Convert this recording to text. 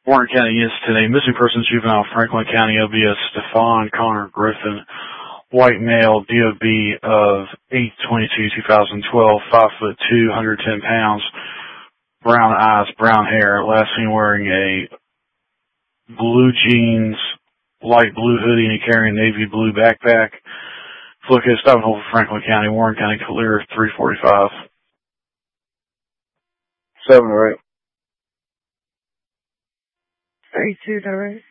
Warren County is today. Missing persons juvenile, Franklin County, OBS, Stephon Connor Griffin, white male, DOB of 8/22/2012, 5'2", 110 pounds, brown eyes, brown hair, last seen wearing a blue jeans, light blue hoodie, and carrying a navy blue backpack. Located stop and hold for Franklin County, Warren County, clear 345. 7 or 8. 32 direct.